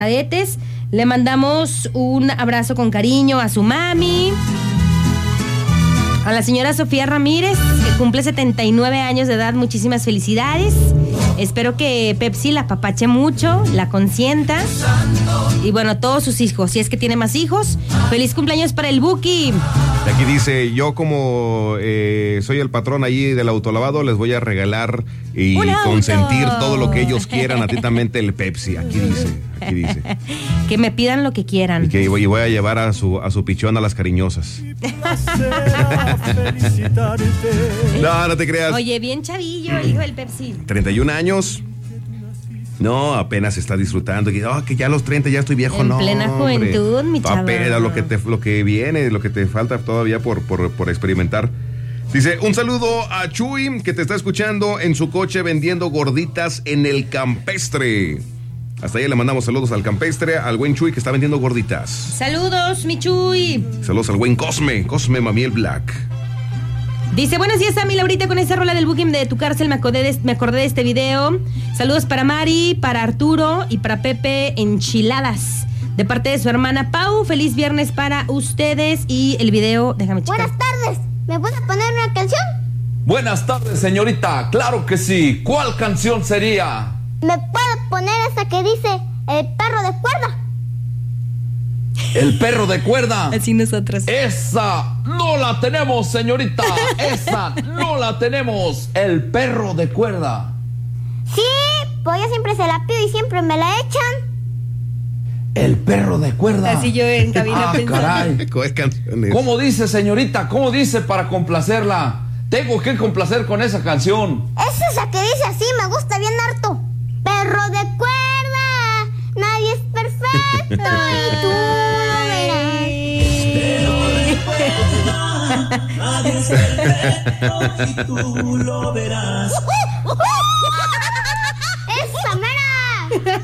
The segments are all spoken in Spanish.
Cadetes. Le mandamos un abrazo con cariño a su mami, a la señora Sofía Ramírez, que cumple 79 años de edad. Muchísimas felicidades. Espero que Pepsi la apapache mucho, la consienta. Y bueno, todos sus hijos, si es que tiene más hijos. Feliz cumpleaños para el Buki. Aquí dice, yo como soy el patrón allí del autolavado, les voy a regalar y consentir todo lo que ellos quieran, atentamente el Pepsi. Aquí dice. Que me pidan lo que quieran. Y voy a llevar a su pichón a las cariñosas. No te creas. Oye, bien chavillo el hijo del Pepsi. 31 años. No, apenas está disfrutando. Que ya a los 30 ya estoy viejo, no. En plena juventud, mi chavo. Apenas lo que viene, lo que te falta todavía por experimentar. Dice, un saludo a Chuy, que te está escuchando en su coche vendiendo gorditas en el Campestre. Hasta allá le mandamos saludos al Campestre, al buen Chuy que está vendiendo gorditas. Saludos, mi Chuy. Saludos al buen Cosme Mamiel Black. Dice, buenos días a mi Laurita, con esa rola del Booking de Tu Cárcel me acordé de este video. Saludos para Mari, para Arturo y para Pepe Enchiladas, de parte de su hermana Pau. Feliz viernes para ustedes. Y el video, déjame checar. Buenas tardes, ¿me puedes poner una canción? Buenas tardes, señorita, claro que sí. ¿Cuál canción sería? ¿Me puedes poner esa que dice El perro de cuerda? ¿El perro de cuerda? Así nosotros. Esa no la tenemos, señorita. Esa no la tenemos. El perro de cuerda. Sí, pues yo siempre se la pido y siempre me la echan. El perro de cuerda. Así yo en cabina pensando. Caray. ¿Cuál canción es? ¿Cómo dice, señorita? ¿Cómo dice para complacerla? Tengo que complacer con esa canción. Es esa que dice así, me gusta bien harto. Perro de cuerda, nadie es perfecto y tú lo verás. Nadie es perfecto y tú lo verás. ¡Esa mera!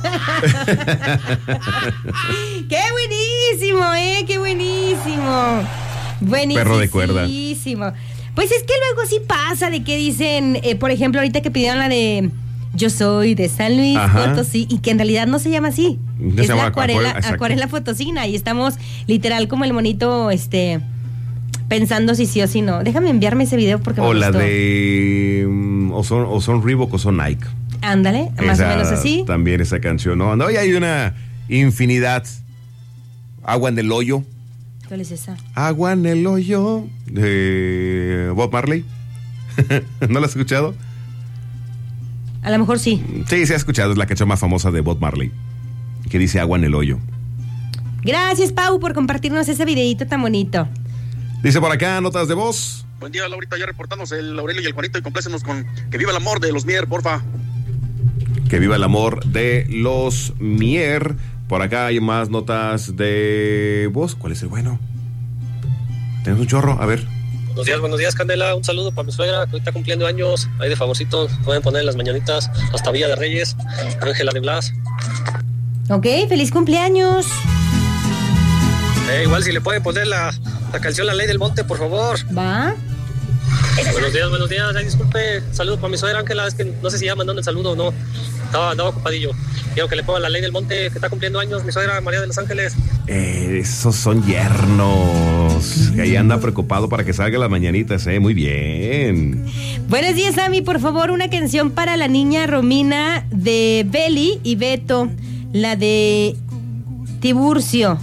¡Qué buenísimo, qué buenísimo! Buenísimo. Perro de cuerda. Pues es que luego sí pasa de que dicen, por ejemplo, ahorita que pidieron la de Yo soy de San Luis Potosí, y que en realidad no se llama así. No es se la llama acuarela Potosina, y estamos literal como el monito, pensando si sí o si no. Déjame enviarme ese video porque me gustó. O la de o son Reebok o son Nike. Ándale, más o menos así. También esa canción, ¿no? Y hay una infinidad. Agua en el hoyo. ¿Cuál es esa? Agua en el hoyo de Bob Marley. ¿No la has escuchado? A lo mejor sí. Sí, se ha escuchado. Es la canción más famosa de Bob Marley, que dice agua en el hoyo. Gracias, Pau, por compartirnos ese videíto tan bonito. Dice por acá, notas de voz. Buen día, Laurita, ya reportamos el Aurelio y el Juanito, y complácenos con Que viva el amor de los Mier, porfa. Que viva el amor de los Mier. Por acá hay más notas de voz. ¿Cuál es el bueno? Tenemos un chorro, a ver. Buenos días, Candela. Un saludo para mi suegra, que hoy está cumpliendo años. Ahí de favorcito, pueden poner las mañanitas hasta Villa de Reyes. Ángela de Blas. Ok, feliz cumpleaños. Igual si le pueden poner la canción La Ley del Monte, por favor. ¿Va? Buenos días. Ay, disculpe, saludo para mi suegra Ángela. Es que no sé si ya mandando el saludo o no. Andaba ocupadillo. Quiero que le pongan La Ley del Monte, que está cumpliendo años, mi suegra María de los Ángeles. Esos son yernos. Que ahí anda preocupado para que salga las mañanitas, muy bien. Buenos días, Sammy. Por favor, una canción para la niña Romina de Beli y Beto. La de Tiburcio.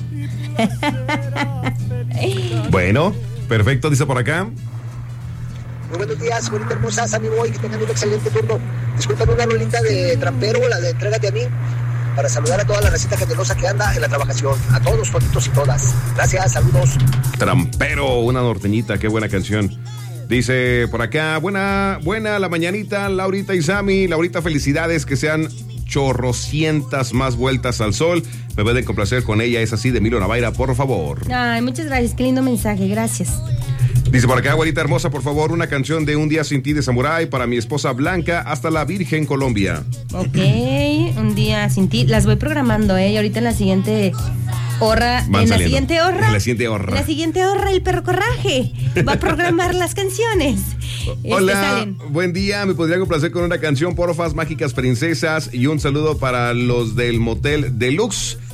Bueno, perfecto, dice por acá. Muy buenos días, bonita hermosa, Sammy Boy, que tengan un excelente turno. Disculpen una rolita de trampero, la de Entrégate a mí, para saludar a toda la receta generosa que anda en la trabajación. A todos, toditos y todas. Gracias, saludos. Trampero, una norteñita, qué buena canción. Dice por acá, buena la mañanita, Laurita y Sammy. Laurita, felicidades, que sean chorrocientas más vueltas al sol. Me pueden complacer con ella, es así, de Emilio Navaira, por favor. Ay, muchas gracias, qué lindo mensaje, gracias. Dice por acá, abuelita hermosa, por favor, una canción de Un día sin ti de Samurai para mi esposa Blanca hasta la Virgen, Colombia. Ok, Un día sin ti. Las voy programando, y ahorita en la siguiente Horra, Van en saliendo. la siguiente horra. En la siguiente horra. En la siguiente horra, el perro coraje va a programar las canciones. Hola, Salen. buen día. ¿Me podría complacer con una canción, porfas, Mágicas Princesas? Y un saludo para los del Motel Deluxe.